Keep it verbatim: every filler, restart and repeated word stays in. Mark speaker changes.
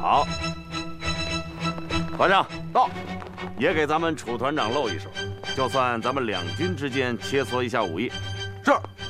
Speaker 1: 好，团长到，也给咱们楚团长露一手，就算咱们两军之间切磋一下武艺。
Speaker 2: 是。